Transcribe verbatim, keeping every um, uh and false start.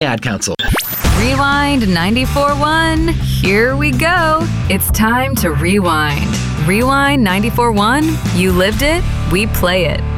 Ad Council. Rewind ninety-four point one. Here we go. It's time to rewind. Rewind ninety-four point one. You lived it, we play it.